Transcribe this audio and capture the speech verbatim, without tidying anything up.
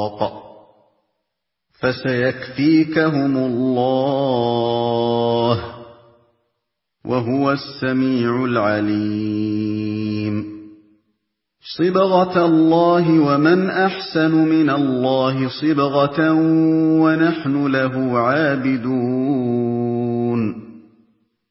الرَّقَّ فَسَيَكْفِيكَهُمُ اللَّهُ وَهُوَ السَّمِيعُ الْعَلِيمُ صِبْغَةَ اللَّهِ وَمَنْ أَحْسَنُ مِنَ اللَّهِ صِبْغَةً وَنَحْنُ لَهُ عَابِدُونَ